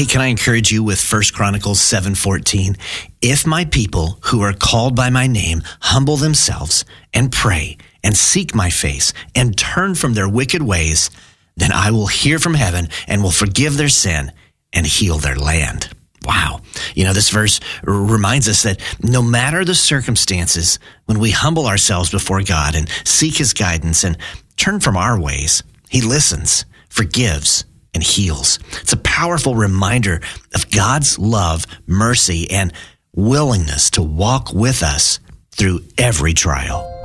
Hey, can I encourage you with 1 Chronicles 7:14? If my people who are called by my name humble themselves and pray and seek my face and turn from their wicked ways, then I will hear from heaven and will forgive their sin and heal their land. Wow. This verse reminds us that no matter the circumstances, when we humble ourselves before God and seek his guidance and turn from our ways, he listens, forgives, and heals. It's a powerful reminder of God's love, mercy, and willingness to walk with us through every trial.